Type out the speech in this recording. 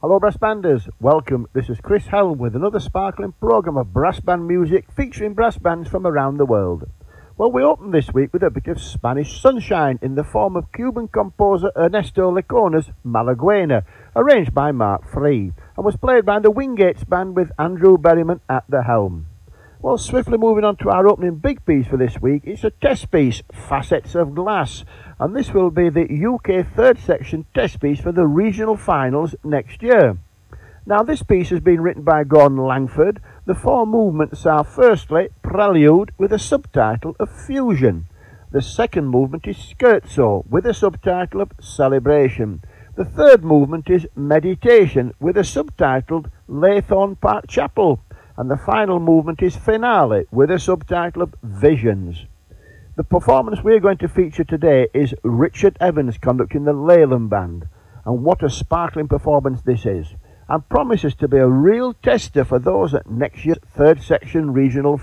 Hello brass banders, welcome. This is Chris Helm with another sparkling programme of brass band music featuring brass bands from around the world. Well, we open this week with a bit of Spanish sunshine in the form of Cuban composer Ernesto Lecuona's Malaguena, arranged by Mark Free, and was played by the Wingates band with Andrew Berryman at the helm. Well, swiftly moving on to our opening big piece for this week, it's a test piece, Facets of Glass, and this will be the UK third section test piece for the regional finals next year. Now, this piece has been written by Gordon Langford. The four movements are firstly Prelude with a subtitle of Fusion. The second movement is Scherzo with a subtitle of Celebration. The third movement is Meditation with a subtitled Laythorne Park Chapel. And the final movement is Finale with a subtitle of Visions. The performance we're going to feature today is Richard Evans conducting the Leyland Band. And what a sparkling performance this is, and promises to be a real tester for those at next year's third section regional